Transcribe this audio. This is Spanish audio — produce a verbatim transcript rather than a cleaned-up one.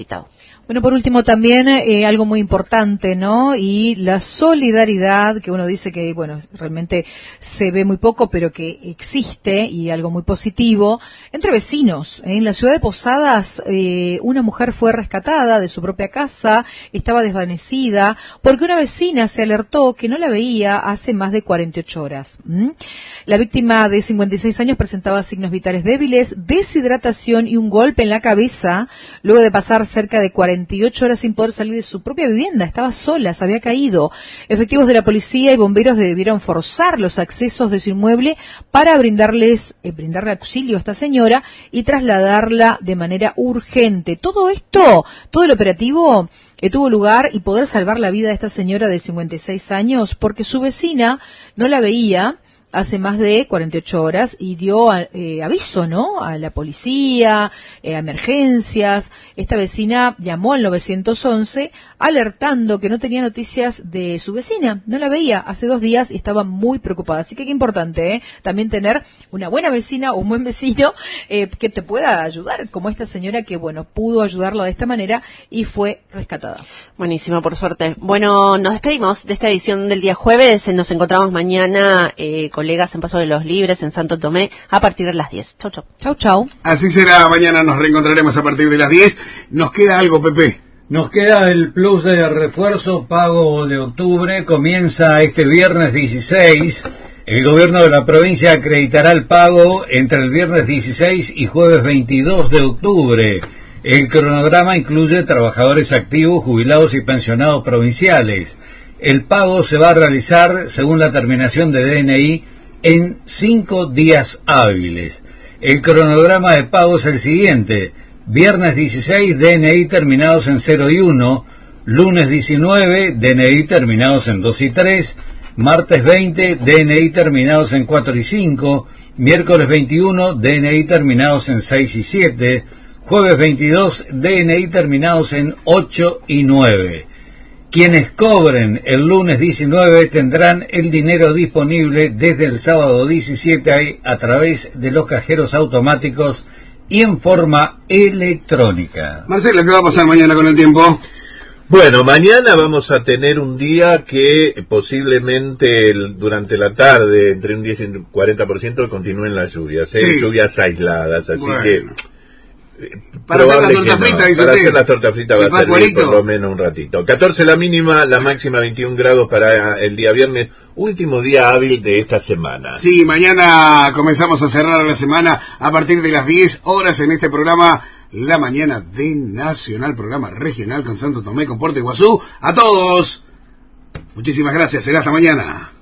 Bueno, por último también eh, algo muy importante, ¿no? Y la solidaridad, que uno dice que, bueno, realmente se ve muy poco, pero que existe, y algo muy positivo, entre vecinos. En la ciudad de Posadas, eh, una mujer fue rescatada de su propia casa, estaba desvanecida, porque una vecina se alertó que no la veía hace más de cuarenta y ocho horas. ¿Mm? La víctima de cincuenta y seis años presentaba signos vitales débiles, deshidratación y un golpe en la cabeza, luego de pasar cerca de cuarenta y ocho horas sin poder salir de su propia vivienda. Estaba sola, se había caído. Efectivos de la policía y bomberos debieron forzar los accesos de su inmueble para brindarles, eh, brindarle auxilio a esta señora y trasladarla de manera urgente. Todo esto, todo el operativo que tuvo lugar y poder salvar la vida de esta señora de cincuenta y seis años porque su vecina no la veía hace más de cuarenta y ocho horas y dio eh, aviso, ¿no? A la policía, eh, a emergencias. Esta vecina llamó al nueve once alertando que no tenía noticias de su vecina. No la veía hace dos días y estaba muy preocupada. Así que qué importante, ¿eh? También tener una buena vecina o un buen vecino eh, que te pueda ayudar, como esta señora que, bueno, pudo ayudarla de esta manera y fue rescatada. Buenísimo, por suerte. Bueno, nos despedimos de esta edición del día jueves. Nos encontramos mañana eh, con colegas en Paso de los Libres, en Santo Tomé, a partir de las diez. Chau, chau. Chau, chau. Así será, mañana nos reencontraremos a partir de las diez. Nos queda algo, Pepe. Nos queda el plus de refuerzo pago de octubre, comienza este viernes dieciséis. El gobierno de la provincia acreditará el pago entre el viernes dieciséis y jueves veintidós de octubre. El cronograma incluye trabajadores activos, jubilados y pensionados provinciales. El pago se va a realizar, según la terminación de D N I, en cinco días hábiles. El cronograma de pago es el siguiente: viernes dieciséis, D N I terminados en cero y uno, lunes diecinueve, D N I terminados en dos y tres, martes veinte, D N I terminados en cuatro y cinco, miércoles veintiuno, D N I terminados en seis y siete, jueves veintidós, D N I terminados en ocho y nueve. Quienes cobren el lunes diecinueve tendrán el dinero disponible desde el sábado diecisiete a través de los cajeros automáticos y en forma electrónica. Marcelo, ¿qué va a pasar mañana con el tiempo? Bueno, mañana vamos a tener un día que posiblemente el, durante la tarde, entre un diez y un cuarenta por ciento, continúen las lluvias, ¿eh? Sí. Lluvias aisladas, así bueno. que... Para hacer la torta frita, no. Para hacer la torta frita va a servir por lo menos un ratito. catorce la mínima, la máxima veintiún grados para el día viernes, último día hábil de esta semana. Sí, mañana comenzamos a cerrar la semana a partir de las diez horas en este programa, La Mañana de Nacional, programa regional con Santo Tomé, con Puerto Iguazú. A todos, muchísimas gracias, será hasta mañana.